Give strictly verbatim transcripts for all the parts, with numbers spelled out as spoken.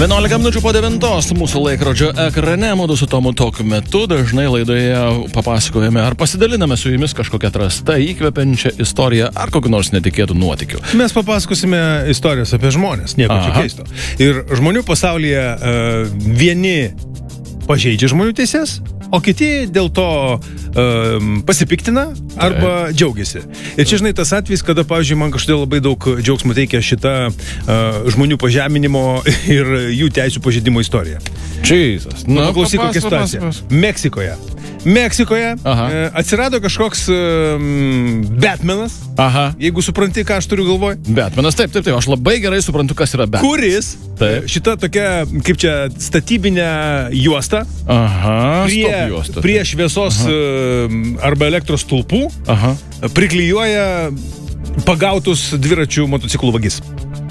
vienuolika minučių po devintos mūsų laikrodžio ekrane, mūdu su Tomu tokiu metu dažnai laidoje papasakojame ar pasidaliname su jumis kažkokią atrastą, įkvepiančią istoriją ar kokiu nors netikėtų nuotykių. Mes papasakosime istorijas apie žmonės, nieko čia keisto. Ir žmonių pasaulyje uh, vieni pažeidžia žmonių teises, o kiti dėl to um, pasipiktina arba Taip. džiaugiasi. Ir čia, žinai, tas atvejs, kada, pavyzdžiui, man kažkodėl labai daug džiaugsmo teikia šita uh, žmonių pažeminimo ir jų teisų pažeidimo istorija. Jesus. Nu, paklausyk, kokia situacija. Meksikoje. Meksikoje e, atsirado kažkoks e, Batmanas. Aha. Jeigu supranti, ką aš turiu galvoj. Batmanas, taip, taip, taip. Aš labai gerai suprantu, kas yra Batmanas. Kuris taip. šita tokia, kaip čia, statybinė juosta. Aha. Prie, juosta, prie šviesos e, arba elektros stulpų Aha. priklijuoja pagautus dviračių motociklų vagis.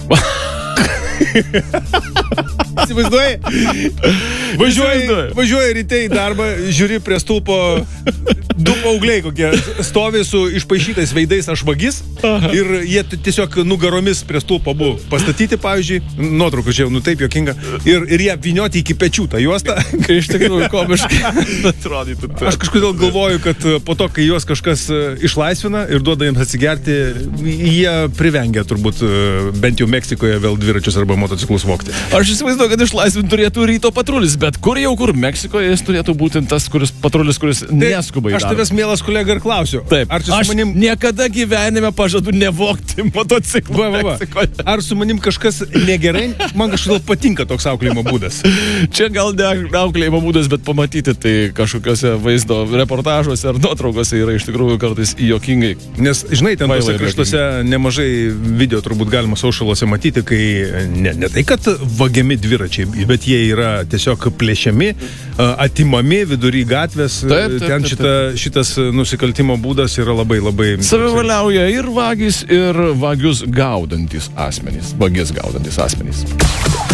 Įsivaizduoji? Važiuoji, važiuoji ryte į darbą, žiūri prie stulpo, du paaugliai kokie stovi su išpaišytais veidais aš vagis. Aha. Ir jie tiesiog nugaromis prie stulpo buvo pastatyti, pavyzdžiui, nuotraukų čia jau, nu taip jokinga, ir, ir jie vynioti iki pečių tą juostą. Kai iš tikrųjų komiškai atrodytų. Aš kažkodėl galvoju, kad po to, kai juos kažkas išlaisvina ir duoda jiems atsigerti, jie privengia turbūt bent jau Meksikoje vėl dviračius arba motociklus vogti. Aš įsivaizduoju, kad išlaisvint turėtų ryto patrulis, bet kur jau kur Meksikoje jis turėtų būti tas kuris, patrulis, kuris tai neskuba į darbą. Aš tavęs, mielas kolega, ir klausiu. Taip, ar čia aš su manim... niekada gyvenime pažadu nevogti motociklų va, va, va. Ar su manim kažkas negerai? Man kažkodėl patinka toks auklėjimo būdas. Čia gal ne auklėjimo būdas, bet pamatyti tai kažkokiuose vaizdo reportažuose ar nuotraukose yra iš tikrųjų kartais juokingai. Nes, žinai, ten tose kraštuose nemažai video turbūt galima socialuose matyti, kai ne, ne tai, kad vagiami dviračiai, bet jie yra tiesiog plėšiami, atimami vidury gatvės. Taip, taip, ten taip, šita, šitas nusikaltimo būdas yra labai labai... Savivaliauja ir vagis, ir vagius gaudantis asmenys. Vagis gaudantis asmenys.